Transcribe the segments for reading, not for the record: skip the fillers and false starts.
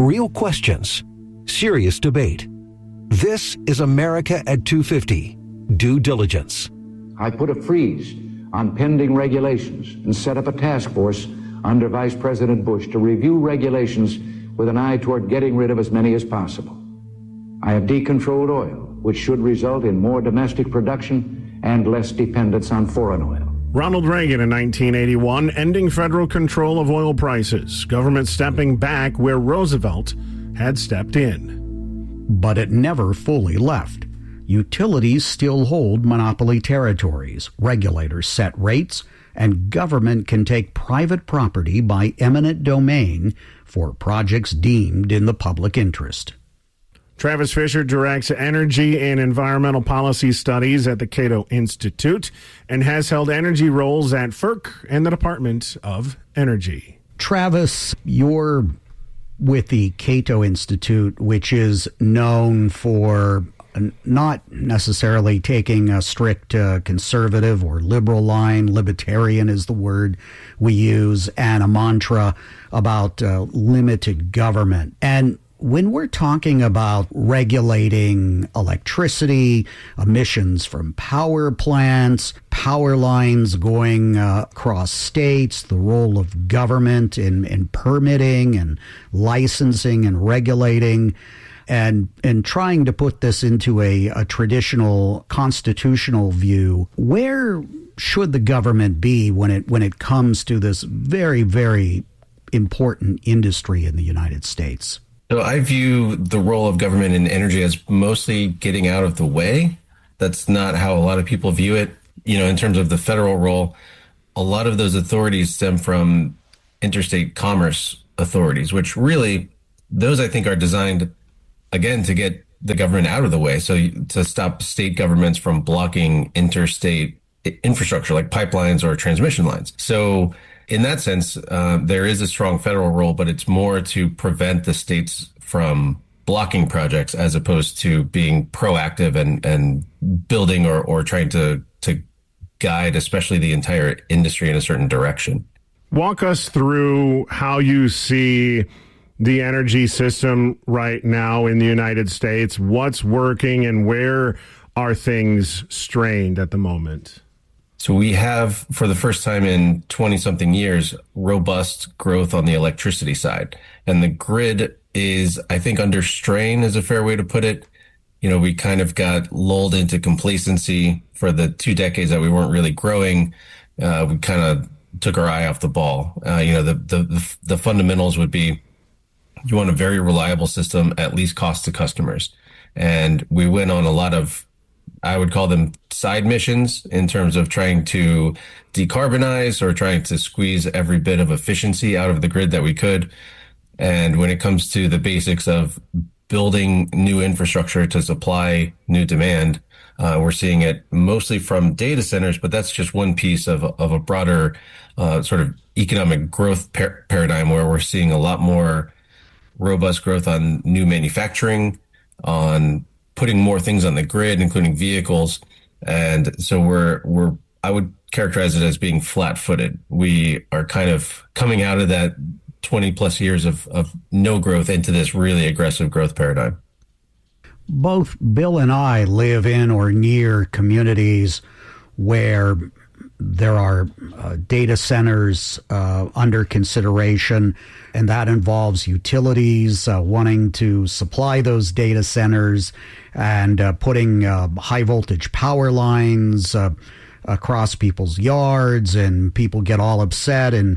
Real questions, serious debate. This is America at 250. Due diligence. I put a freeze on pending regulations and set up a task force under Vice President Bush to review regulations with an eye toward getting rid of as many as possible. I have decontrolled oil, which should result in more domestic production and less dependence on foreign oil. Ronald Reagan in 1981, ending federal control of oil prices, government stepping back where Roosevelt had stepped in. But it never fully left. Utilities still hold monopoly territories, regulators set rates, and government can take private property by eminent domain for projects deemed in the public interest. Travis Fisher directs energy and environmental policy studies at the Cato Institute and has held energy roles at FERC and the Department of Energy. Travis, you're with the Cato Institute, which is known for not necessarily taking a strict conservative or liberal line. Libertarian is the word we use, and a mantra about limited government. And when we're talking about regulating electricity, emissions from power plants, power lines going across states, the role of government in permitting and licensing and regulating, and trying to put this into a traditional constitutional view, where should the government be when it comes to this very, very important industry in the United States? So I view the role of government in energy as mostly getting out of the way. That's not how a lot of people view it. You know, in terms of the federal role, a lot of those authorities stem from interstate commerce authorities, which really, those I think are designed, again, to get the government out of the way. So to stop state governments from blocking interstate infrastructure like pipelines or transmission lines. So in that sense, there is a strong federal role, but it's more to prevent the states from blocking projects as opposed to being proactive and building or trying to guide, especially the entire industry, in a certain direction. Walk us through how you see the energy system right now in the United States. What's working and where are things strained at the moment? So we have, for the first time in 20-something years, robust growth on the electricity side. And the grid is, I think, under strain is a fair way to put it. You know, we kind of got lulled into complacency for the 2 decades that we weren't really growing. We kind of took our eye off the ball. The fundamentals would be, you want a very reliable system at least cost to customers. And we went on a lot of, I would call them side missions, in terms of trying to decarbonize or trying to squeeze every bit of efficiency out of the grid that we could. And when it comes to the basics of building new infrastructure to supply new demand, we're seeing it mostly from data centers, but that's just one piece of a broader sort of economic growth paradigm, where we're seeing a lot more robust growth on new manufacturing, on putting more things on the grid, including vehicles. And so I would characterize it as being flat-footed. We are kind of coming out of that 20 plus years of no growth into this really aggressive growth paradigm. Both Bill and I live in or near communities where there are data centers under consideration, and that involves utilities wanting to supply those data centers and putting high voltage power lines across people's yards, and people get all upset and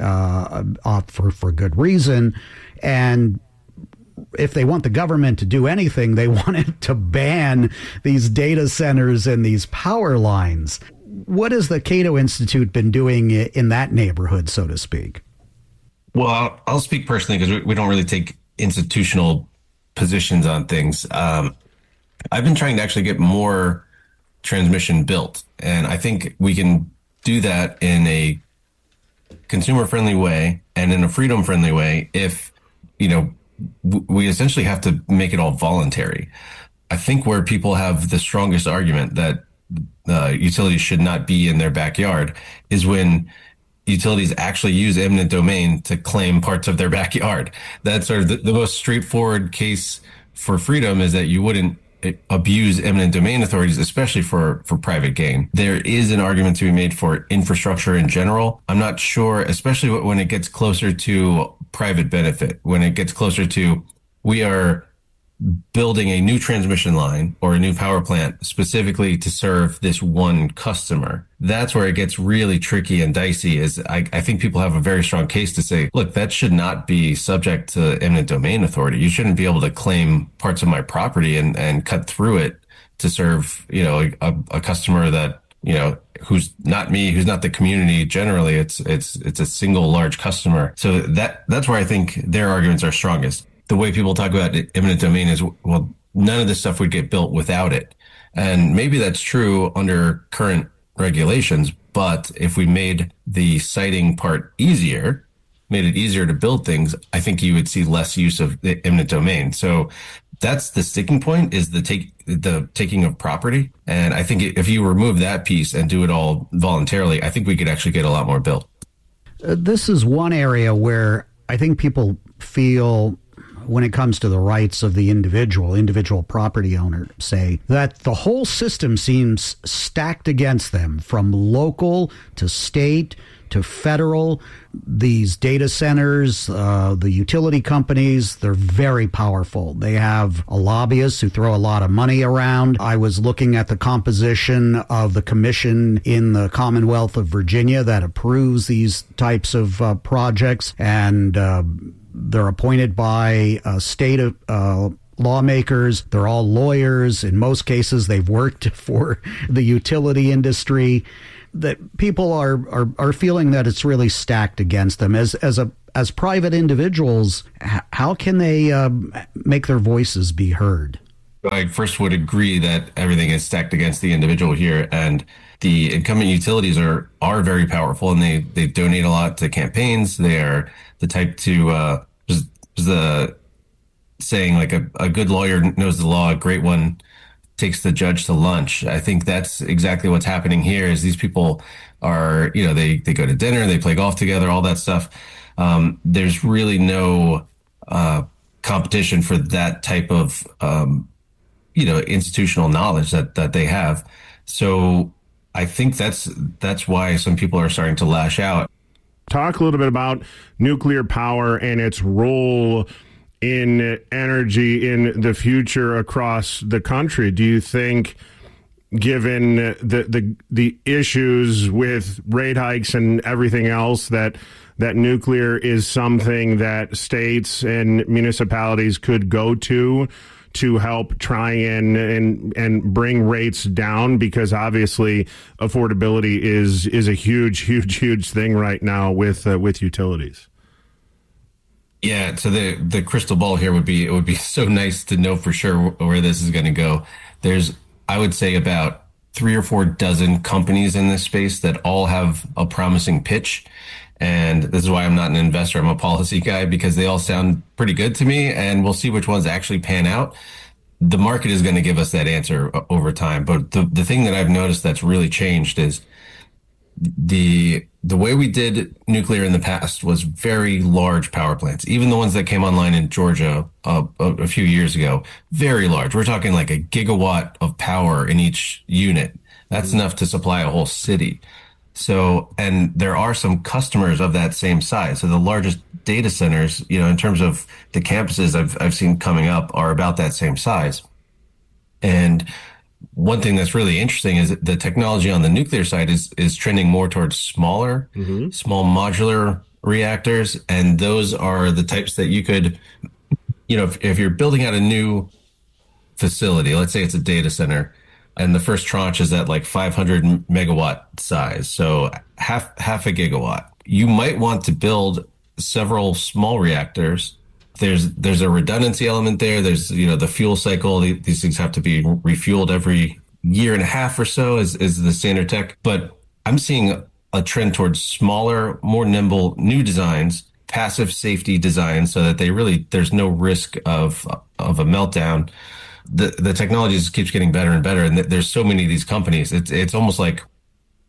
for good reason. And if they want the government to do anything, they want it to ban these data centers and these power lines. What has the Cato Institute been doing in that neighborhood, so to speak? Well, I'll speak personally, because we don't really take institutional positions on things. I've been trying to actually get more transmission built, and I think we can do that in a consumer-friendly way and in a freedom-friendly way if, we essentially have to make it all voluntary. I think where people have the strongest argument that utilities should not be in their backyard is when utilities actually use eminent domain to claim parts of their backyard. That's sort of the most straightforward case for freedom, is that you wouldn't abuse eminent domain authorities, especially for private gain. There is an argument to be made for infrastructure in general. I'm not sure, especially when it gets closer to private benefit, when it gets closer to, we are building a new transmission line or a new power plant specifically to serve this one customer. That's where it gets really tricky and dicey. Is I think people have a very strong case to say, look, that should not be subject to eminent domain authority. You shouldn't be able to claim parts of my property and cut through it to serve, a customer that, who's not me, who's not the community. Generally, it's a single large customer. So that's where I think their arguments are strongest. The way people talk about eminent domain is, well, none of this stuff would get built without it. And maybe that's true under current regulations, but if we made the siting part easier, made it easier to build things, I think you would see less use of the eminent domain. So that's the sticking point, is the taking of property. And I think if you remove that piece and do it all voluntarily, I think we could actually get a lot more built. This is one area where I think people feel, when it comes to the rights of the individual property owner, say that the whole system seems stacked against them, from local to state to federal. These data centers, the utility companies, they're very powerful. They have a lobbyist who throw a lot of money around. I was looking at the composition of the commission in the Commonwealth of Virginia that approves these types of projects, and they're appointed by state lawmakers. They're all lawyers. In most cases, they've worked for the utility industry. That people are feeling that it's really stacked against them. As private individuals, how can they make their voices be heard? I first would agree that everything is stacked against the individual here, and the incumbent utilities are very powerful, and they donate a lot to campaigns. They are the type to the saying, like, a good lawyer knows the law, a great one takes the judge to lunch. I think that's exactly what's happening here. Is these people are, they go to dinner, they play golf together, all that stuff. There's really no competition for that type of institutional knowledge that they have. So I think that's why some people are starting to lash out. Talk a little bit about nuclear power and its role in energy in the future across the country. Do you think, given the issues with rate hikes and everything else, that nuclear is something that states and municipalities could go to help try and bring rates down? Because obviously affordability is a huge thing right now with utilities. Yeah, so the crystal ball here would be so nice to know for sure where this is going to go. There's, I would say, about 3 or 4 dozen companies in this space that all have a promising pitch. And this is why I'm not an investor. I'm a policy guy, because they all sound pretty good to me, and we'll see which ones actually pan out. The market is going to give us that answer over time. But the thing that I've noticed that's really changed is the way we did nuclear in the past was very large power plants. Even the ones that came online in Georgia a few years ago, very large. We're talking like a gigawatt of power in each unit. That's enough to supply a whole city. So, and there are some customers of that same size. So the largest data centers, in terms of the campuses I've seen coming up, are about that same size. And one thing that's really interesting is that the technology on the nuclear side is trending more towards small modular reactors. And those are the types that you could, if you're building out a new facility, let's say it's a data center, and the first tranche is at like 500 megawatt size, so half a gigawatt. You might want to build several small reactors. There's a redundancy element there. There's the fuel cycle. These things have to be refueled every year and a half or so is the standard tech. But I'm seeing a trend towards smaller, more nimble, new designs, passive safety designs, so that there's no risk of a meltdown. The technology just keeps getting better and better, and there's so many of these companies. It's almost like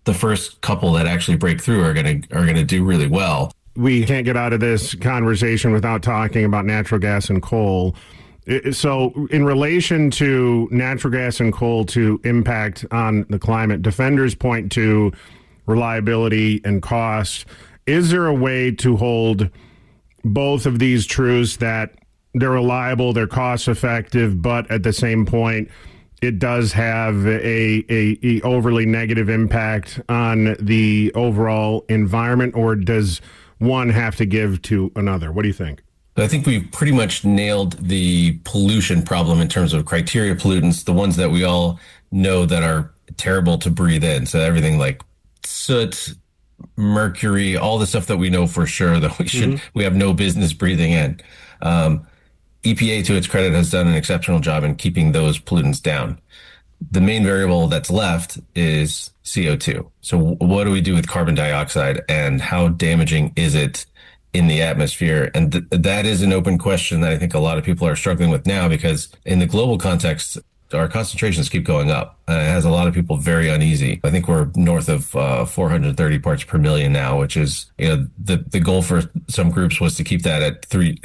the first couple that actually break through are going to do really well. We can't get out of this conversation without talking about natural gas and coal. So in relation to natural gas and coal to impact on the climate, defenders point to reliability and cost. Is there a way to hold both of these truths, that they're reliable, they're cost effective, but at the same point, it does have a overly negative impact on the overall environment, or does one have to give to another? What do you think? I think we pretty much nailed the pollution problem in terms of criteria pollutants, the ones that we all know that are terrible to breathe in. So everything like soot, mercury, all the stuff that we know for sure that we have no business breathing in. EPA, to its credit, has done an exceptional job in keeping those pollutants down. The main variable that's left is CO2. So what do we do with carbon dioxide, and how damaging is it in the atmosphere? And that is an open question that I think a lot of people are struggling with now, because in the global context, our concentrations keep going up. It has a lot of people very uneasy. I think we're north of 430 parts per million now, which is, the goal for some groups was to keep that at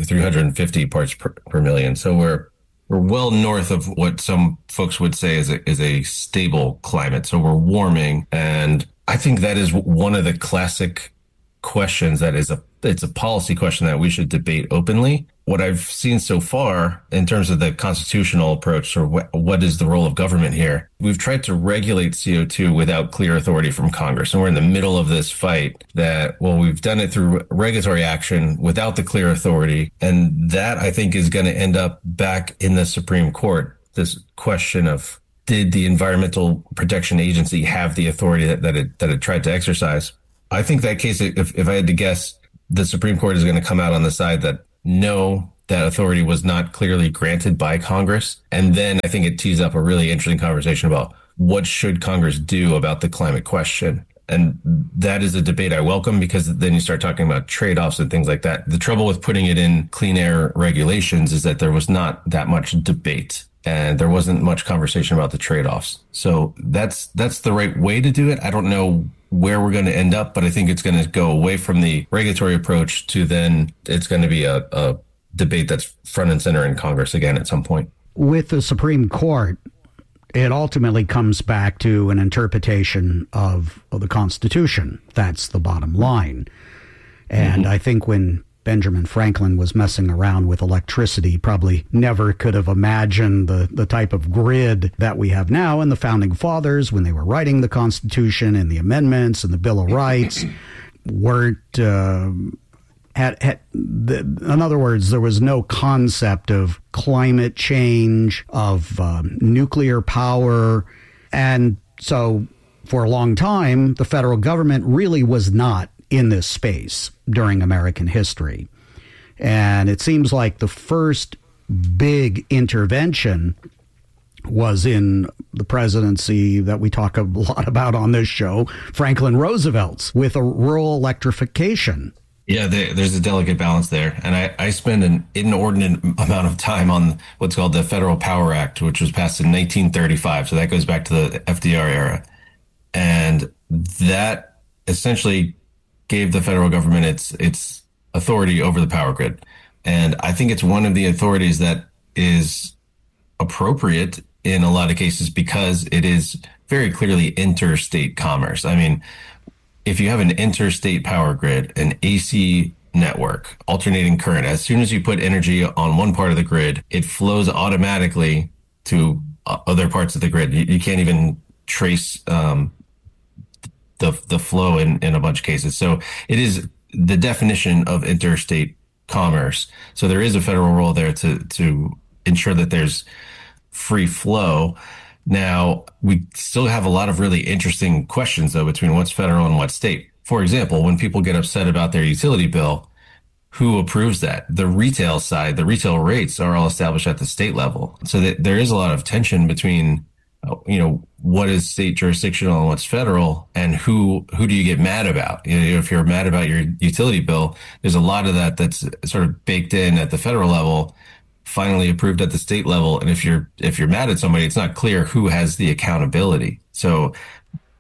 350 parts per million. So we're well north of what some folks would say is a stable climate. So we're warming, and I think that is one of the classic questions that it's a policy question that we should debate openly. What I've seen so far in terms of the constitutional approach, or what is the role of government here, we've tried to regulate CO2 without clear authority from Congress. And we're in the middle of this fight that, well, we've done it through regulatory action without the clear authority. And that, I think, is going to end up back in the Supreme Court. This question of, did the Environmental Protection Agency have the authority that it tried to exercise? I think that case, if I had to guess, the Supreme Court is going to come out on the side that no, that authority was not clearly granted by Congress. And then I think it tees up a really interesting conversation about what should Congress do about the climate question. And that is a debate I welcome, because then you start talking about trade-offs and things like that. The trouble with putting it in clean air regulations is that there was not that much debate, and there wasn't much conversation about the trade-offs. So that's the right way to do it. I don't know where we're going to end up, but I think it's going to go away from the regulatory approach to then it's going to be a debate that's front and center in Congress again at some point. With the Supreme Court, it ultimately comes back to an interpretation of the Constitution. That's the bottom line. And I think when Benjamin Franklin was messing around with electricity, probably never could have imagined the type of grid that we have now. And the Founding Fathers, when they were writing the Constitution and the amendments and the Bill of Rights, weren't in other words, there was no concept of climate change, of nuclear power. And so for a long time, the federal government really was not in this space during American history. And it seems like the first big intervention was in the presidency that we talk a lot about on this show, Franklin Roosevelt's, with a rural electrification. Yeah, there's a delicate balance there. And I spend an inordinate amount of time on what's called the Federal Power Act, which was passed in 1935. So that goes back to the FDR era. And that essentially gave the federal government its authority over the power grid. And I think it's one of the authorities that is appropriate in a lot of cases, because it is very clearly interstate commerce. I mean, if you have an interstate power grid, an AC network, alternating current, as soon as you put energy on one part of the grid, it flows automatically to other parts of the grid. You can't even trace the flow in a bunch of cases. So it is the definition of interstate commerce. So there is a federal role there to ensure that there's free flow. Now, we still have a lot of really interesting questions, though, between what's federal and what's state. For example, when people get upset about their utility bill, who approves that? The retail side, the retail rates are all established at the state level. So that there is a lot of tension between what is state jurisdictional and what's federal, and who do you get mad about? If you're mad about your utility bill, there's a lot of that's sort of baked in at the federal level, finally approved at the state level. And if you're mad at somebody, it's not clear who has the accountability. So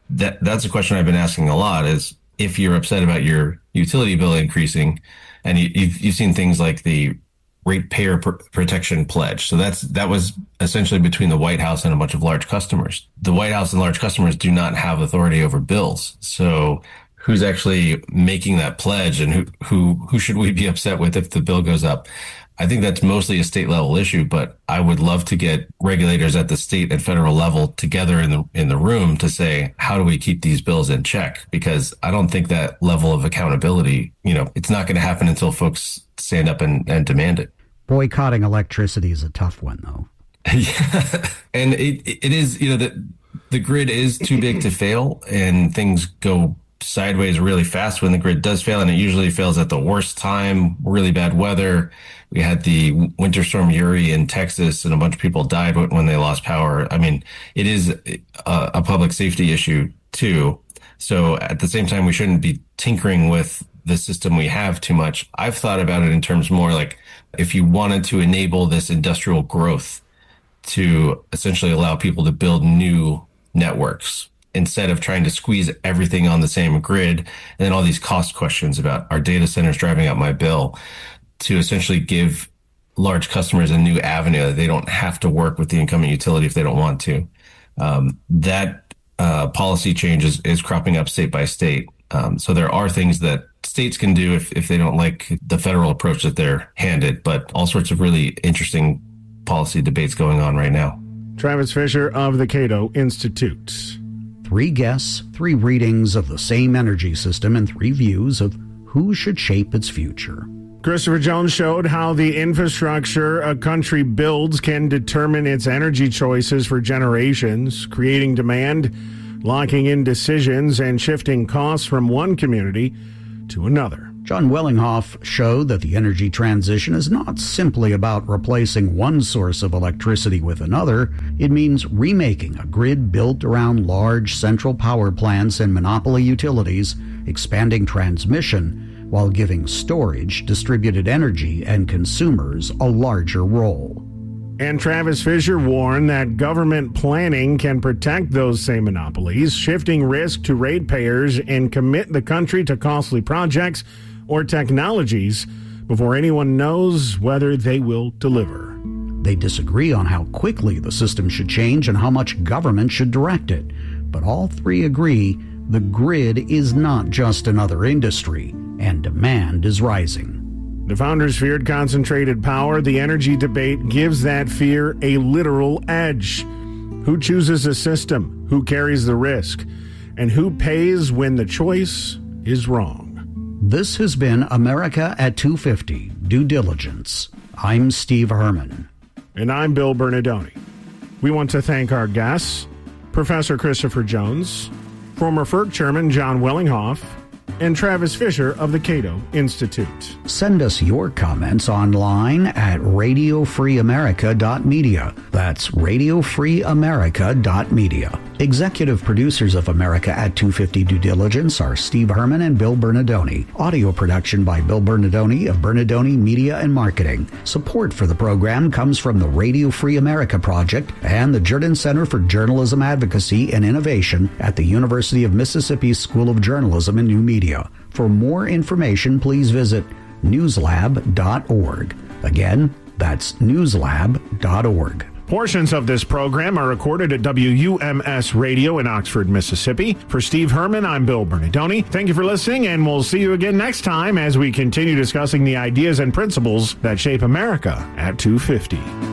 that's a question I've been asking a lot, is if you're upset about your utility bill increasing, and you've seen things like the ratepayer protection pledge. So that was essentially between the White House and a bunch of large customers. The White House and large customers do not have authority over bills. So who's actually making that pledge, and who should we be upset with if the bill goes up? I think that's mostly a state level issue, but I would love to get regulators at the state and federal level together in the room to say, how do we keep these bills in check? Because I don't think that level of accountability, it's not going to happen until folks stand up and demand it. Boycotting electricity is a tough one, though. Yeah. And it is, the grid is too big to fail, and things go sideways really fast when the grid does fail, and it usually fails at the worst time, really bad weather. We had the winter storm Uri in Texas, and a bunch of people died when they lost power. I mean, it is a public safety issue too. So at the same time, we shouldn't be tinkering with the system we have too much. I've thought about it in terms more like, if you wanted to enable this industrial growth to essentially allow people to build new networks, instead of trying to squeeze everything on the same grid, and then all these cost questions about our data centers driving up my bill, to essentially give large customers a new avenue that they don't have to work with the incumbent utility if they don't want to. That policy change is cropping up state by state. So there are things that states can do if they don't like the federal approach that they're handed, but all sorts of really interesting policy debates going on right now. Travis Fisher of the Cato Institute. 3 guests, 3 readings of the same energy system, and 3 views of who should shape its future. Christopher Jones showed how the infrastructure a country builds can determine its energy choices for generations, creating demand, locking in decisions, and shifting costs from one community to another. John Wellinghoff showed that the energy transition is not simply about replacing one source of electricity with another. It means remaking a grid built around large central power plants and monopoly utilities, expanding transmission, while giving storage, distributed energy, and consumers a larger role. And Travis Fisher warned that government planning can protect those same monopolies, shifting risk to ratepayers and commit the country to costly projects or technologies before anyone knows whether they will deliver. They disagree on how quickly the system should change and how much government should direct it. But all 3 agree the grid is not just another industry, and demand is rising. The founders feared concentrated power. The energy debate gives that fear a literal edge. Who chooses a system? Who carries the risk? And who pays when the choice is wrong? This has been America at 250, Due Diligence. I'm Steve Herman. And I'm Bill Bernardoni. We want to thank our guests, Professor Christopher Jones, former FERC Chairman John Wellinghoff, and Travis Fisher of the Cato Institute. Send us your comments online at radiofreeamerica.media. That's radiofreeamerica.media. Executive producers of America at 250 Due Diligence are Steve Herman and Bill Bernardoni. Audio production by Bill Bernardoni of Bernardoni Media and Marketing. Support for the program comes from the Radio Free America Project and the Jordan Center for Journalism Advocacy and Innovation at the University of Mississippi School of Journalism and New Media. For more information, please visit newslab.org. Again, that's newslab.org. Portions of this program are recorded at WUMS Radio in Oxford, Mississippi. For Steve Herman, I'm Bill Bernardoni. Thank you for listening, and we'll see you again next time as we continue discussing the ideas and principles that shape America at 250.